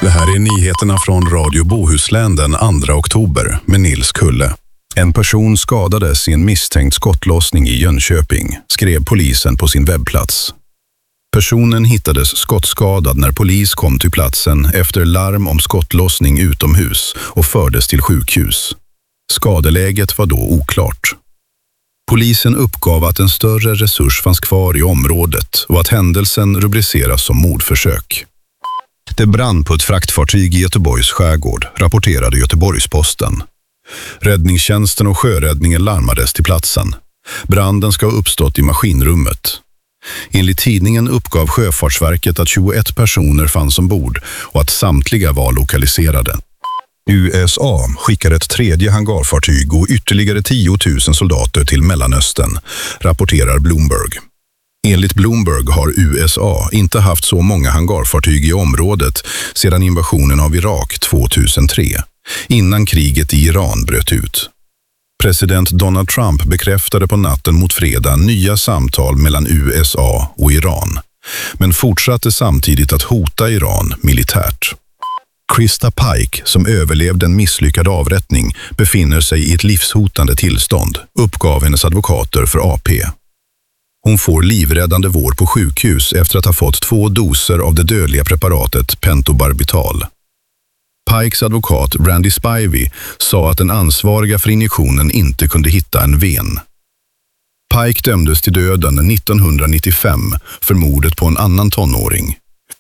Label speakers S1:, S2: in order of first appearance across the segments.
S1: Det här är nyheterna från Radio Bohuslän den 2 oktober med Nils Kulle. En person skadades i en misstänkt skottlossning i Jönköping, skrev polisen på sin webbplats. Personen hittades skottskadad när polis kom till platsen efter larm om skottlossning utomhus och fördes till sjukhus. Skadeläget var då oklart. Polisen uppgav att en större resurs fanns kvar i området och att händelsen rubriceras som mordförsök. Det brann på ett fraktfartyg i Göteborgs skärgård, rapporterade Göteborgs-Posten. Räddningstjänsten och sjöräddningen larmades till platsen. Branden ska ha uppstått i maskinrummet. Enligt tidningen uppgav Sjöfartsverket att 21 personer fanns ombord och att samtliga var lokaliserade. USA skickar ett tredje hangarfartyg och ytterligare 10 000 soldater till Mellanöstern, rapporterar Bloomberg. Enligt Bloomberg har USA inte haft så många hangarfartyg i området sedan invasionen av Irak 2003, innan kriget i Iran bröt ut. President Donald Trump bekräftade på natten mot fredag nya samtal mellan USA och Iran, men fortsatte samtidigt att hota Iran militärt. Krista Pike, som överlevde en misslyckad avrättning, befinner sig i ett livshotande tillstånd, uppgav hennes advokater för AP. Hon får livräddande vård på sjukhus efter att ha fått 2 doser av det dödliga preparatet pentobarbital. Pikes advokat Randy Spivey sa att den ansvariga för injektionen inte kunde hitta en ven. Pike dömdes till döden 1995 för mordet på en annan tonåring.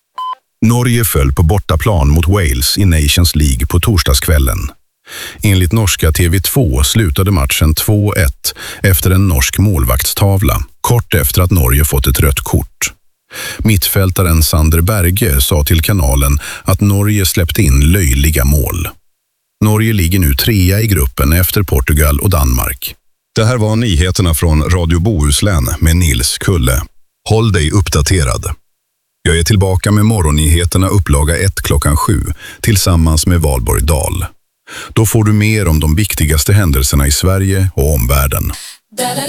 S1: Norge föll på bortaplan mot Wales i Nations League på torsdagskvällen. Enligt norska TV2 slutade matchen 2-1 efter en norsk målvaktstavla, kort efter att Norge fått ett rött kort. Mittfältaren Sander Berge sa till kanalen att Norge släppte in löjliga mål. Norge ligger nu 3:a i gruppen efter Portugal och Danmark. Det här var nyheterna från Radio Bohuslän med Nils Kulle. Håll dig uppdaterad. Jag är tillbaka med morgonnyheterna upplaga 1 klockan 7 tillsammans med Valborg Dahl. Då får du mer om de viktigaste händelserna i Sverige och omvärlden.